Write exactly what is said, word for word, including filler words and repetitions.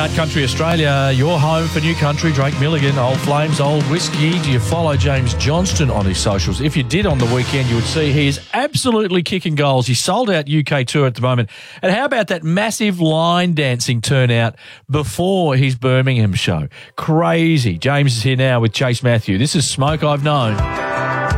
Art Country Australia, your home for new country. Drake Milligan, Old Flames, Old Whiskey. Do you follow James Johnston on his socials? If you did on the weekend, you would see he is absolutely kicking goals. He's sold out U K tour at the moment. And how about that massive line dancing turnout before his Birmingham show? Crazy. James is here now with Chase Matthew. This is Smoke I've Known.